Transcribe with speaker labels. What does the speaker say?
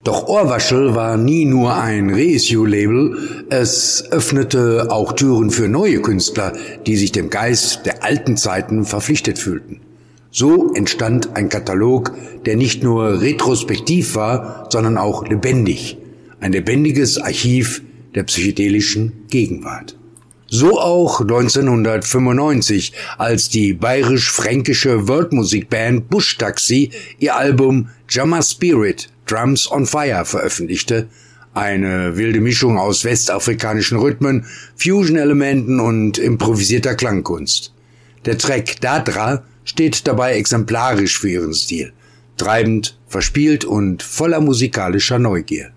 Speaker 1: Doch Ohrwaschel war nie nur ein Reissue-Label, es öffnete auch Türen für neue Künstler, die sich dem Geist der alten Zeiten verpflichtet fühlten. So entstand ein Katalog, der nicht nur retrospektiv war, sondern auch lebendig. Ein lebendiges Archiv der psychedelischen Gegenwart. So auch 1995, als die bayerisch-fränkische Worldmusikband Bush Taxi ihr Album Jammer Spirit Drums on Fire veröffentlichte, eine wilde Mischung aus westafrikanischen Rhythmen, Fusion-Elementen und improvisierter Klangkunst. Der Track Dadra steht dabei exemplarisch für ihren Stil, treibend, verspielt und voller musikalischer Neugier.